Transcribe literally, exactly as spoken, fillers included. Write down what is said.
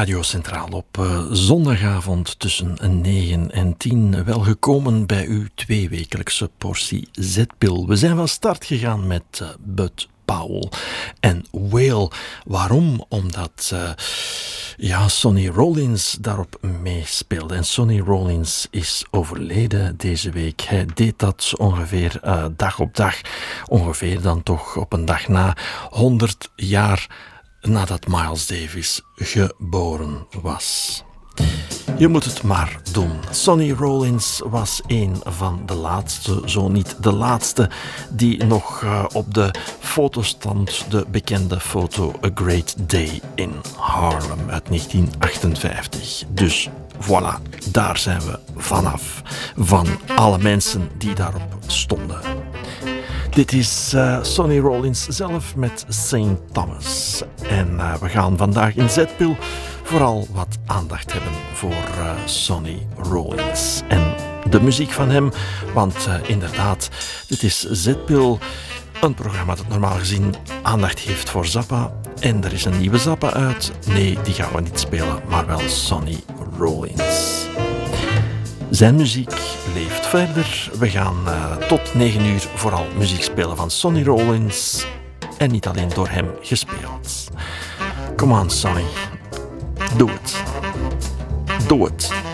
Radio Centraal op uh, zondagavond tussen negen en tien. Welgekomen bij uw tweewekelijkse portie zetpil. We zijn van start gegaan met uh, Bud Powell en Whale. Waarom? Omdat uh, ja, Sonny Rollins daarop meespeelde. En Sonny Rollins is overleden deze week. Hij deed dat ongeveer uh, dag op dag. Ongeveer dan toch op een dag na honderd jaar nadat Miles Davis geboren was. Je moet het maar doen. Sonny Rollins was een van de laatste, zo niet de laatste, die nog uh, op de foto stond, de bekende foto A Great Day in Harlem uit negentien achtenvijftig. Dus voilà, daar zijn we vanaf. Van alle mensen die daarop stonden. Dit is uh, Sonny Rollins zelf met Saint Thomas. En uh, we gaan vandaag in Zetpil vooral wat aandacht hebben voor uh, Sonny Rollins. En de muziek van hem, want uh, inderdaad, dit is Zetpil, een programma dat normaal gezien aandacht heeft voor Zappa. En er is een nieuwe Zappa uit. Nee, die gaan we niet spelen, maar wel Sonny Rollins. Zijn muziek leeft verder. We gaan uh, tot negen uur vooral muziek spelen van Sonny Rollins. En niet alleen door hem gespeeld. Come on, Sonny. Doe het. Doe het.